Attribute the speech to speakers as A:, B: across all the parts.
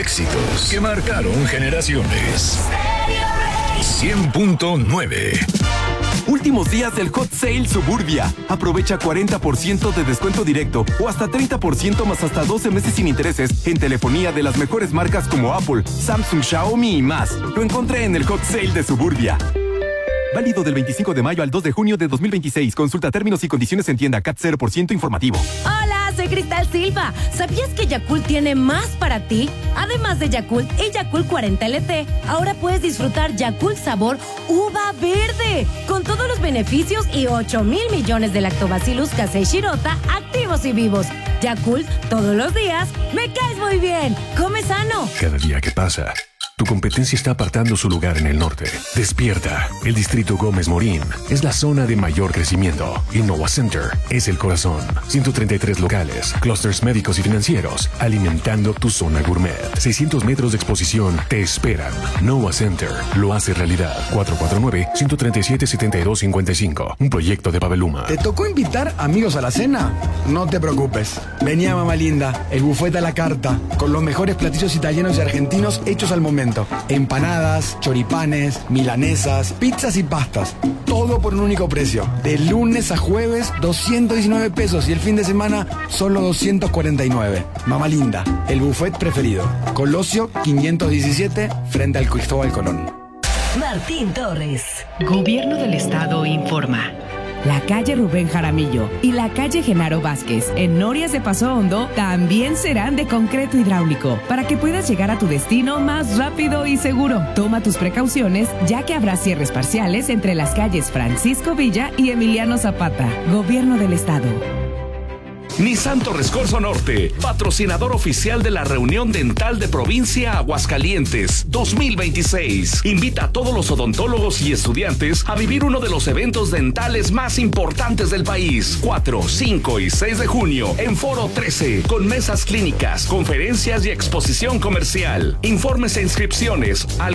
A: Éxitos que marcaron generaciones. 100.9.
B: Últimos días del Hot Sale Suburbia. Aprovecha 40% de descuento directo o hasta 30% más hasta 12 meses sin intereses en telefonía de las mejores marcas como Apple, Samsung, Xiaomi y más. Lo encontré en el Hot Sale de Suburbia. Válido del 25 de mayo al 2 de junio de 2026. Consulta términos y condiciones en tienda. CAT 0% informativo.
C: Hola, soy Cristal Silva. ¿Sabías que Yakult tiene más para ti? Además de Yakult y Yakult 40 LT, ahora puedes disfrutar Yakult sabor uva verde, con todos los beneficios y 8,000 millones de lactobacillus casei shirota activos y vivos. Yakult, todos los días, me caes muy bien. Come sano.
A: Cada día que pasa, tu competencia está apartando su lugar en el norte. Despierta. El distrito Gómez Morín es la zona de mayor crecimiento. Innova Center es el corazón. 133 locales, clústeres médicos y financieros, alimentando tu zona gourmet. 600 metros de exposición te esperan. Innova Center lo hace realidad. 449-137-7255. Un proyecto de Paveluma.
D: ¿Te tocó invitar amigos a la cena? No te preocupes. Venía Mamá Linda, el buffet a la carta, con los mejores platillos italianos y argentinos hechos al momento. Empanadas, choripanes, milanesas, pizzas y pastas. Todo por un único precio. De lunes a jueves, 219 pesos y el fin de semana, solo 249. Mamá Linda, el buffet preferido. Colosio 517, frente al Cristóbal Colón.
E: Martín Torres.
F: Gobierno del Estado informa. La calle Rubén Jaramillo y la calle Genaro Vázquez en Norias de Paso Hondo también serán de concreto hidráulico para que puedas llegar a tu destino más rápido y seguro. Toma tus precauciones ya que habrá cierres parciales entre las calles Francisco Villa y Emiliano Zapata. Gobierno del Estado.
G: Nissan Torres Corzo Norte, patrocinador oficial de la Reunión Dental de Provincia Aguascalientes 2026. Invita a todos los odontólogos y estudiantes a vivir uno de los eventos dentales más importantes del país. 4, 5 y 6 de junio en Foro 13, con mesas clínicas, conferencias y exposición comercial. Informes e inscripciones al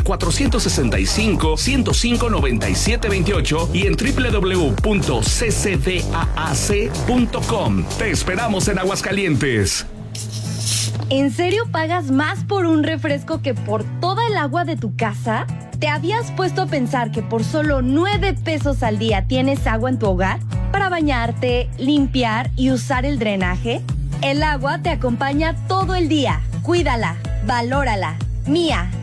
G: 465-105-9728 y en www.ccdaac.com. Te esperamos en Aguascalientes.
C: ¿En serio pagas más por un refresco que por toda el agua de tu casa? ¿Te habías puesto a pensar que por solo 9 pesos al día tienes agua en tu hogar para bañarte, limpiar y usar el drenaje? El agua te acompaña todo el día. Cuídala, valórala. Mía,